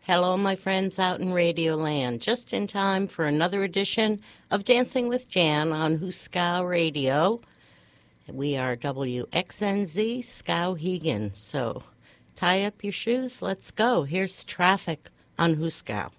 Hello, my friends out in Radio Land. Just in time for another edition of Dancing with Jan on Huskow Radio. We are WXNZ Skowhegan. So tie up your shoes. Let's go. Here's traffic on Huskow.